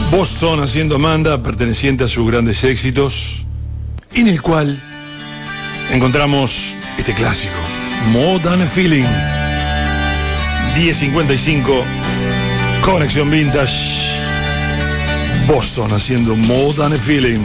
Boston haciendo Amanda, perteneciente a sus grandes éxitos, en el cual encontramos este clásico, More Than a Feeling. 10:55, Conexión Vintage. Boston haciendo More Than a Feeling.